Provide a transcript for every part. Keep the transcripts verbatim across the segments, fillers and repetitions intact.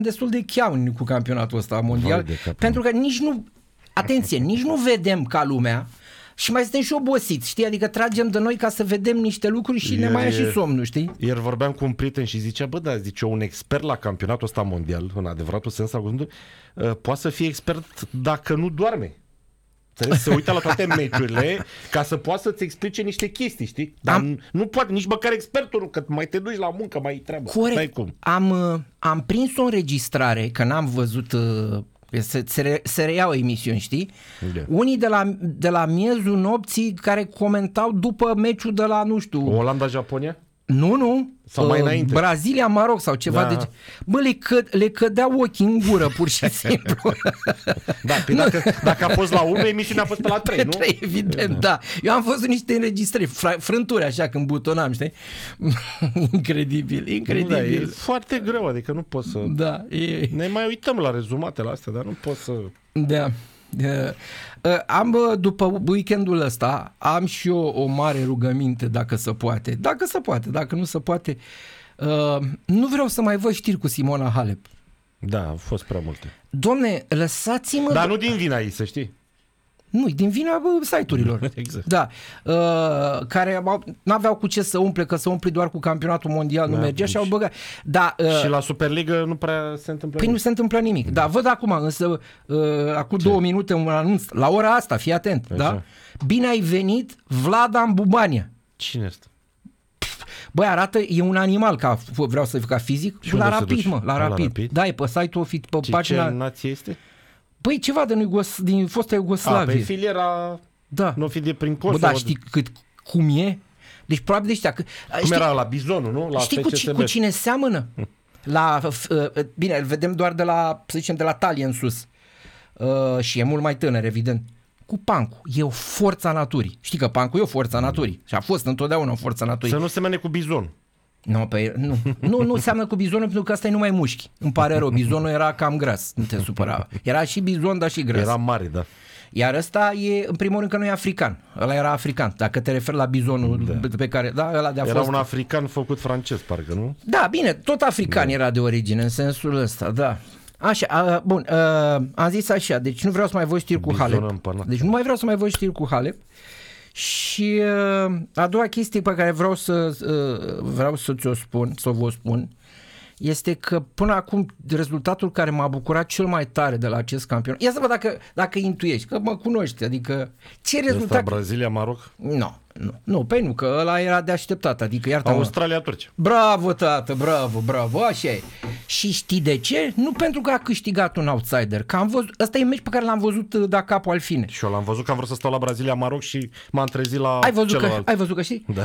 destul de cheamni cu campionatul ăsta mondial, pentru că nici nu, atenție, nici nu vedem ca lumea și mai suntem și obosiți, știi? Adică tragem de noi ca să vedem niște lucruri și ieri, ne mai ia și somnul, știi? Ieri vorbeam cu un prieten și zicea, bă, da, zice, un expert la campionatul ăsta mondial, în adevăratul sens al cuvântului, poate să fie expert dacă nu doarme. Se uită la toate meciurile ca să poată să-ți explice niște chestii, știi? Dar am... nu poate, nici măcar expertul, că mai te duci la muncă, mai treabă. Corect. Cum. Am, am prins o înregistrare, că n-am văzut, se, se, re, se reiau emisiuni, știi? Yeah. Unii de la, de la miezul nopții care comentau după meciul de la, nu știu... Olanda-Japonia? Nu, nu. Sau mai înainte. Brazilia-Maroc sau ceva. Da. Deci, bă, le, că, le cădeau ochii în gură, pur și simplu. Da, pe dacă, dacă a fost la unu, emisiunea a fost pe la trei, pe nu? trei, evident, da. da. Eu am văzut niște înregistrări, frânturi așa când butonam, știi? Incredibil, incredibil. Nu, da, e foarte greu, adică nu poți să... Da, e... Ne mai uităm la rezumatele astea, dar nu poți să... Da. Uh, am, după weekendul ăsta, am și eu o mare rugăminte, dacă se poate. Dacă se poate, dacă nu se poate. Uh, nu vreau să mai văd știri cu Simona Halep. Da, au fost prea multe. Domne, lăsați-mă... Dar nu din vina ei, să știi. Nu, din vina bă, site-urilor. Exact. Da. Uh, care n-aveau cu ce să umple, că să umpli doar cu campionatul mondial, da, nu mergea și au băgat. Da, uh, și la Superliga nu prea se întâmplă păi nimic. nu se întâmplă nimic. Da, văd acum, însă, uh, acum ce? două minute un anunț, la ora asta, fii atent, așa. Da? Bine ai venit, Vladan Bubania. Cine este? Băi, arată, e un animal, ca, vreau să fiu ca fizic, și la Rapid, mă, la, la Rapid. Rapid. Da, e pe site-ul, pe ce, pagina... Ce nație este? Păi ceva de Iugos, din fosta Iugoslavie. A, pe filiera, da. Nu fi de prin Kosovo. Bă, da, știi cât, cum e? Deci probabil de ăștia... Că, cum știi, era la Bizonul, nu? La știi cu, cu cine seamănă? La, uh, bine, îl vedem doar de la, să zicem, de la talie în sus. Uh, și e mult mai tânăr, evident. Cu Pancu. E o forță a naturii. Știi că Pancu e o forță a naturii. Și a fost întotdeauna o forță a naturii. Să nu semene cu bizon. No, pe, nu, nu, nu seamănă cu bizonul, pentru că ăsta e numai mușchi. Îmi pare rău, bizonul era cam gras, nu te supăra. Era și bizon, dar și gras. Era mare, da. Iar ăsta e, în primul rând, că nu e african. Ăla era african, dacă te referi la bizonul da. pe care... Da, ăla de-a era fost... un african făcut francez, parcă, nu? Da, bine, tot african da. Era de origine, în sensul ăsta, da. Așa, a, bun, a, am zis așa, deci nu vreau să mai văd știri cu Halep. Deci nu mai vreau să mai văd știri cu Halep. Și uh, a doua chestie pe care vreau să uh, vreau să ți-o spun, să vă spun, este că până acum rezultatul care m-a bucurat cel mai tare de la acest campion. Ia să văd dacă, dacă intuiești, că mă cunoști, adică ce rezultat... Asta Brazilia-Maroc? Nu, nu, nu, pe nu, că ăla era de așteptat, adică iartă-mă. Australia-Turcia. Bravo, tată, bravo, bravo, așa e. Și știi de ce? Nu pentru că a câștigat un outsider, că am văzut, ăsta e meci pe care l-am văzut da capul al fine. Și eu l-am văzut că am vrut să stau la Brazilia-Maroc și m-am trezit la ai văzut celălalt. Că, ai văzut că știi? Da.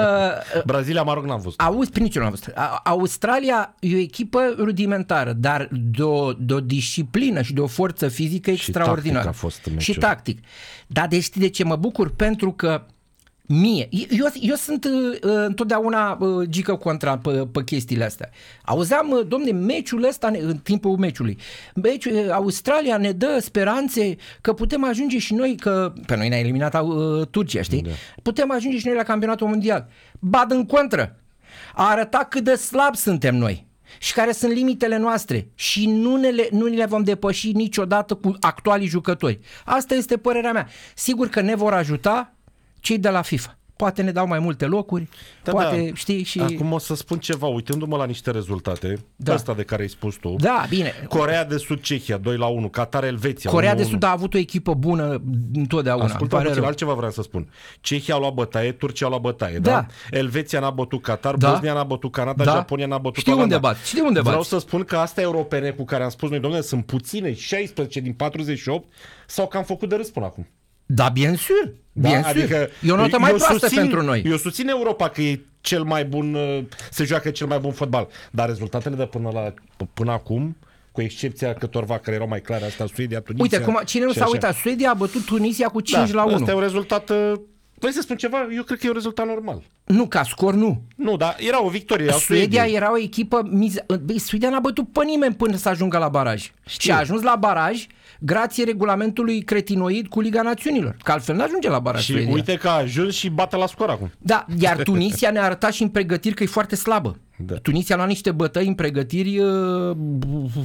Uh, Brazilia-Maroc n-am văzut. Auzi, prin niciun n-am văzut. Australia e o echipă rudimentară, dar de o, de o disciplină și de o forță fizică și extraordinară. Tactic a fost și tactic. Dar de știi de ce mă bucur? Pentru că mie, eu, eu sunt uh, întotdeauna uh, gică contra pe, pe chestiile astea. Auzeam, uh, domne, meciul ăsta, în timpul meciului, meciul, uh, Australia ne dă speranțe că putem ajunge și noi, că pe noi ne-a eliminat uh, Turcia, știi? Da. Putem ajunge și noi la campionatul mondial. Bad în contră. A arătat cât de slab suntem noi și care sunt limitele noastre și nu ne le, nu ne le vom depăși niciodată cu actualii jucători. Asta este părerea mea. Sigur că ne vor ajuta cei de la FIFA. Poate ne dau mai multe locuri, da, poate, da. Știi, și... Acum o să spun ceva, uitându-mă la niște rezultate, da. Asta de care ai spus tu. Da, bine. Coreea de Sud, Cehia, doi la unu, Qatar, Elveția. Coreea de Sud a avut o echipă bună întotdeauna. Ascultă-mă puțin, altceva vreau să spun. Cehia a luat bătaie, Turcia a luat bătaie, da? da? Elveția n-a bătut Qatar, da? Bosnia n-a bătut Canada, da? Japonia n-a bătut Știi Olanda. unde bat? Știi unde bat? Vreau să spun că astea europene cu care am spus noi, domnule, sunt puține, șaisprezece din patruzeci și opt, sau că am făcut de râs până acum. Da, bien sûr. Da, bien adică sûr. E o notă mai proastă susțin, pentru noi. Eu susțin Europa că e cel mai bun, se joacă cel mai bun fotbal, dar rezultatele de până, la, până acum, cu excepția câtorva care erau mai clare, asta Suedia, Tunisia. Uite, cum, cine nu s-a așa. uitat, Suedia a bătut Tunisia cu cinci la unu. Asta e un rezultat, vrei să spun ceva? Eu cred că e un rezultat normal. Nu, ca scor nu. Nu, dar era o victorie. Suedia era o echipă, miz... Suedia n-a bătut pe nimeni până să ajungă la baraj. Știu. Și a ajuns la baraj grație regulamentului cretinoid cu Liga Națiunilor. Că altfel n-ajunge la baraj. Și Suedia. Uite că a ajuns și bate la scor acum. Da, iar Tunisia ne-a arătat și în pregătiri că e foarte slabă. Da. Tunisia a luat niște bătăi în pregătiri uh,